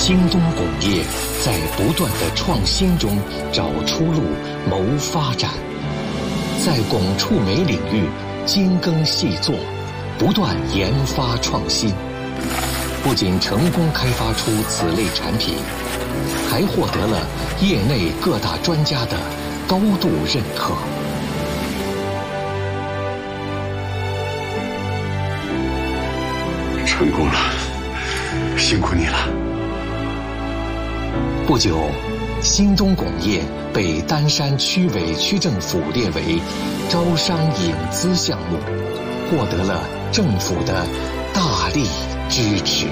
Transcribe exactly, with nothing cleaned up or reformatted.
新东巩业在不断的创新中找出路、谋发展，在汞触媒领域精耕细作，不断研发创新，不仅成功开发出此类产品，还获得了业内各大专家的高度认可。 成功了，辛苦你了。 不久，新东巩业被丹山区委区政府列为招商引资项目，获得了政府的大力支持。